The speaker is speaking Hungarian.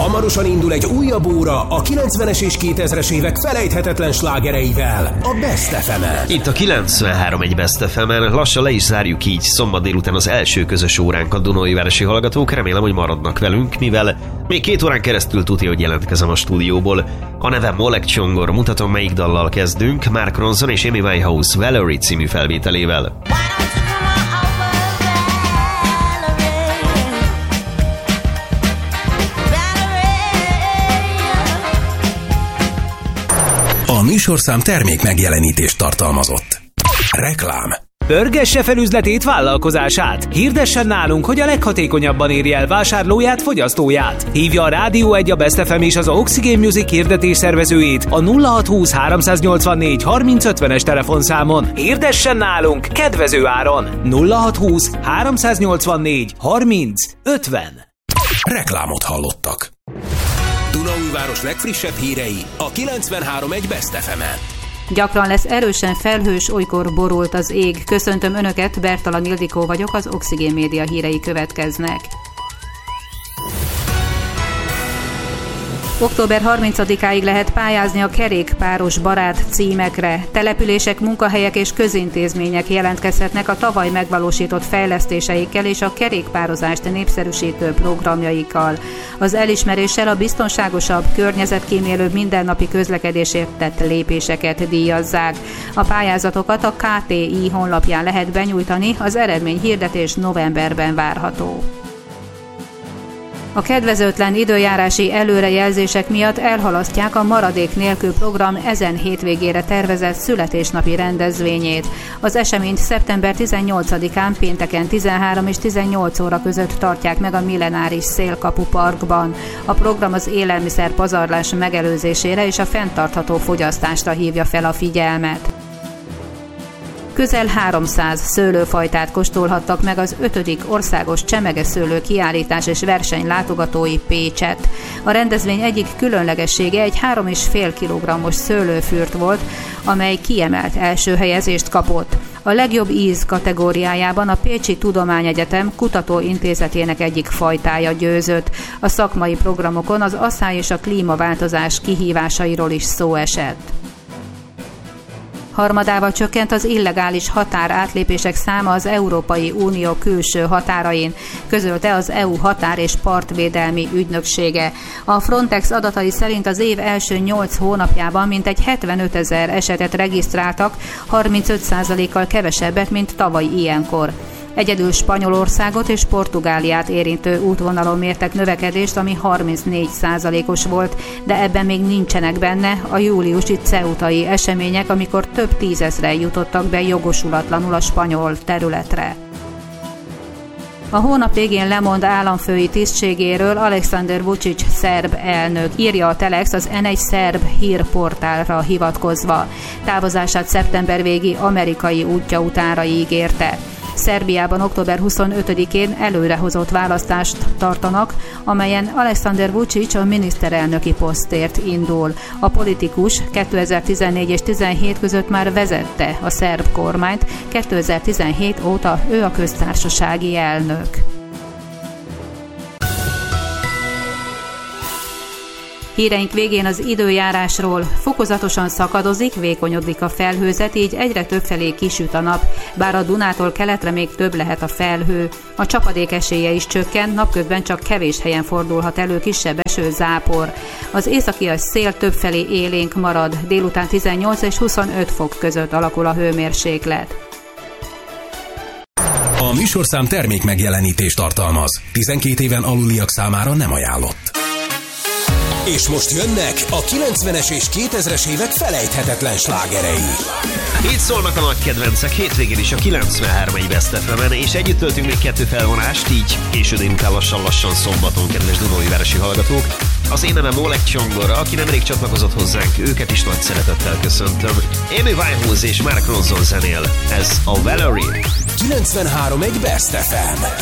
Hamarosan indul egy újabb óra a 90-es és 2000-es évek felejthetetlen slágereivel, a Best FM-en. Itt a 93.1 Best FM-en lassan le is zárjuk így szombat délután az első közös óránkat, Dunaújvárosi hallgatók. Remélem, hogy maradnak velünk, mivel még 2 órán keresztül tudja, hogy jelentkezem a stúdióból. A nevem Oleg Csongor, mutatom, melyik dallal kezdünk. Mark Ronson és Amy Winehouse Valerie című felvételével. A műsorszám termék megjelenítést tartalmazott. Reklám. Pörgesse fel üzletét, vállalkozását. Hirdessen nálunk, hogy a leghatékonyabban érje el vásárlóját, fogyasztóját. Hívja a Rádió 1, a Best FM és az Oxygen Music hirdetés szervezőjét a 0620 384 3050-es telefonszámon. Hirdessen nálunk kedvező áron. 0620 384 3050. Reklámot hallottak. Dunaújváros legfrissebb hírei a 93.1 Best FM-en. Gyakran lesz erősen felhős, olykor borult az ég. Köszöntöm Önöket, Bertalan Ildikó vagyok, az Oxygen Média hírei következnek. Október 30-áig lehet pályázni a kerékpáros barát címekre. Települések, munkahelyek és közintézmények jelentkezhetnek a tavaly megvalósított fejlesztéseikkel és a kerékpározást népszerűsítő programjaikkal. Az elismeréssel a biztonságosabb, környezetkímélőbb mindennapi közlekedésért tett lépéseket díjazzák. A pályázatokat a KTI honlapján lehet benyújtani, az eredményhirdetés novemberben várható. A kedvezőtlen időjárási előrejelzések miatt elhalasztják a Maradék nélkül program ezen hétvégére tervezett születésnapi rendezvényét. Az eseményt szeptember 18-án pénteken 13 és 18 óra között tartják meg a Millenáris Szélkapu Parkban. A program az élelmiszer pazarlás megelőzésére és a fenntartható fogyasztásra hívja fel a figyelmet. Közel 300 szőlőfajtát kóstolhattak meg az 5. országos csemegeszőlő kiállítás és verseny látogatói Pécsett. A rendezvény egyik különlegessége egy 3,5 kg-os szőlőfürt volt, amely kiemelt első helyezést kapott. A legjobb íz kategóriájában a Pécsi Tudományegyetem kutatóintézetének egyik fajtája győzött. A szakmai programokon az asszály és a klímaváltozás kihívásairól is szó esett. Harmadával csökkent az illegális határátlépések száma az Európai Unió külső határain, közölte az EU határ- és partvédelmi ügynöksége. A Frontex adatai szerint az év első 8 hónapjában mintegy 75 000 esetet regisztráltak, 35%-kal kevesebbet, mint tavaly ilyenkor. Egyedül Spanyolországot és Portugáliát érintő útvonalon mértek növekedést, ami 34%-os volt, de ebben még nincsenek benne a júliusi ceutai események, amikor több tízezren jutottak be jogosulatlanul a spanyol területre. A hónap végén lemond államfői tisztségéről Alexander Vučić szerb elnök, írja a Telex az N1 szerb hírportálra hivatkozva. Távozását szeptember végi amerikai útja utánra ígérte. Szerbiában október 25-én előrehozott választást tartanak, amelyen Alexander Vučić a miniszterelnöki posztért indul. A politikus 2014 és 2017 között már vezette a szerb kormányt, 2017 óta ő a köztársasági elnök. Híreink végén az időjárásról. Fokozatosan szakadozik, vékonyodik a felhőzet, így egyre többfelé kisüt a nap, bár a Dunától keletre még több lehet a felhő. A csapadék esélye is csökken, napközben csak kevés helyen fordulhat elő kisebb eső, zápor. Az északias szél többfelé élénk marad, délután 18 és 25 fok között alakul a hőmérséklet. A műsorszám termék megjelenítést tartalmaz. 12 éven aluliak számára nem ajánlott. És most jönnek a 90-es és 2000-es évek felejthetetlen slágerei. Itt szólnak a nagy kedvencek hétvégén is a 93.1 Best FM-en, és együtt töltünk még 2 felvonást, így késő délután lassan szombaton, kedves Dunaújvárosi hallgatók. Az én nevem Oleg Csongor, aki nemrég csatlakozott hozzánk, őket is nagy szeretettel köszöntöm. Amy Winehouse és Mark Ronson zenél. Ez a Valerie. 93.1 Best FM.